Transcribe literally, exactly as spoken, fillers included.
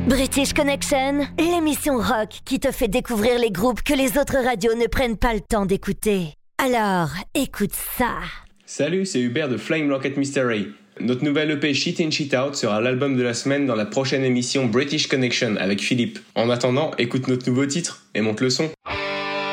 British Connection, l'émission rock qui te fait découvrir les groupes que les autres radios ne prennent pas le temps d'écouter. Alors, écoute ça. Salut, c'est Hubert de Flying Rocket Mystery. Notre nouvelle E P Shit In Shit Out sera l'album de la semaine dans la prochaine émission British Connection avec Philippe. En attendant, écoute notre nouveau titre et monte le son.